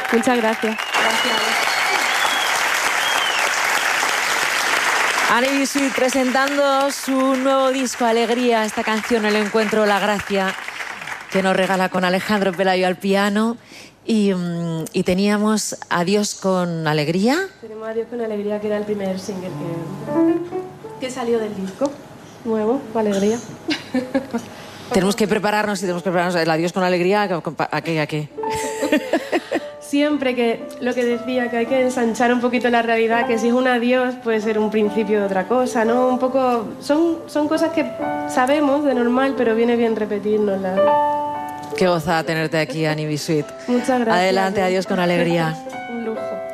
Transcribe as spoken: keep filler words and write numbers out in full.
Muchas gracias. Gracias. Annie Bisuit presentando su nuevo disco Alegría, esta canción El Encuentro, la Gracia, que nos regala con Alejandro Pelayo al piano. Y, y teníamos Adiós con Alegría. Tenemos Adiós con Alegría, que era el primer single que, que salió del disco nuevo, con Alegría. Tenemos que prepararnos y tenemos que prepararnos el Adiós con Alegría. ¿A qué? ¿A qué? Siempre que lo que decía, que hay que ensanchar un poquito la realidad, que si es un adiós puede ser un principio de otra cosa, ¿no? Un poco... Son, son cosas que sabemos de normal, pero viene bien repetirnoslas. Qué gozada tenerte aquí, Annie Bisuit. Muchas gracias. Adelante, Adiós con Alegría.